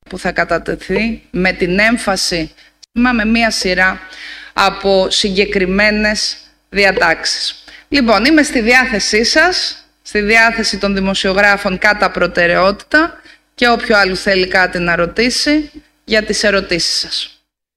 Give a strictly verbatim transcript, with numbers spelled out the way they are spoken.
που θα κατατεθεί με την έμφαση με μία σειρά από συγκεκριμένες διατάξεις. Λοιπόν, είμαι στη διάθεσή σας, στη διάθεση των δημοσιογράφων κατά προτεραιότητα και όποιο άλλο θέλει κάτι να ρωτήσει για τις ερωτήσεις σας.